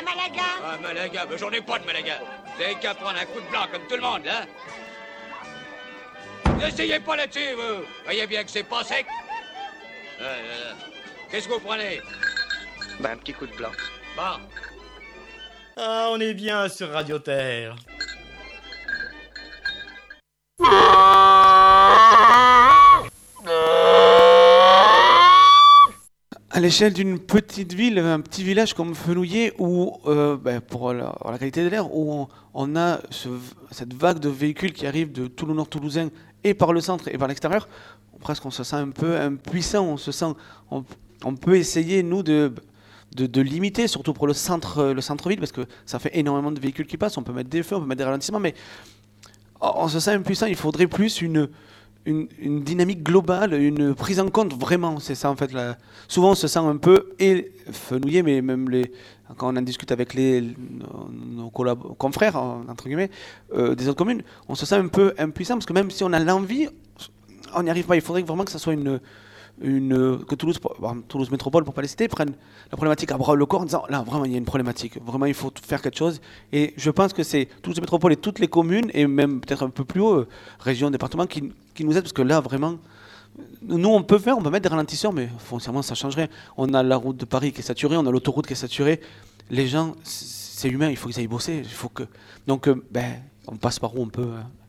Un Malaga? Un Malaga, mais j'en ai pas de Malaga. Vous avez qu'à prendre un coup de blanc comme tout le monde, hein. N'essayez pas là-dessus, vous. Voyez bien que c'est pas sec. Qu'est-ce que vous prenez? Un petit coup de blanc. Bon. Ah, on est bien sur Radio Terre. À l'échelle d'une petite ville, un petit village comme Fenouillet, où, pour la qualité de l'air, où on a cette vague de véhicules qui arrivent de tout le nord toulousain et par le centre et par l'extérieur, presque on se sent un peu impuissant, on peut essayer, nous, de limiter, surtout pour le centre-ville, parce que ça fait énormément de véhicules qui passent, on peut mettre des feux, on peut mettre des ralentissements, mais on se sent impuissant, il faudrait plus une dynamique globale, une prise en compte, vraiment, c'est ça en fait. Souvent on se sent un peu Fenouillet, mais même quand on en discute avec nos confrères, entre guillemets, des autres communes, on se sent un peu impuissant, parce que même si on a l'envie, on n'y arrive pas. Il faudrait vraiment que ça soit que Toulouse Métropole, pour ne pas les citer, prenne la problématique à bras le corps en disant, là, vraiment, il y a une problématique. Vraiment, il faut faire quelque chose. Et je pense que c'est Toulouse Métropole et toutes les communes, et même peut-être un peu plus haut, régions, départements, qui nous aident, parce que là, vraiment, nous, on peut mettre des ralentisseurs, mais foncièrement, ça ne change rien. On a la route de Paris qui est saturée, on a l'autoroute qui est saturée. Les gens, c'est humain, il faut qu'ils aillent bosser. Donc, on passe par où on peut.